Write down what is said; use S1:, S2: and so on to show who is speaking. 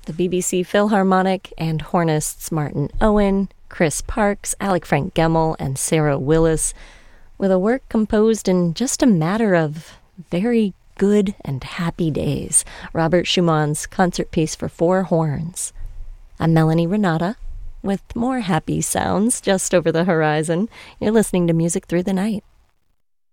S1: the BBC Philharmonic and hornists Martin Owen, Chris Parks, Alec Frank Gemmell, and Sarah Willis, with a work composed in just a matter of very good and happy days, Robert Schumann's concert piece for four horns. I'm Melanie Renata, with more happy sounds just over the horizon. You're listening to Music Through the Night.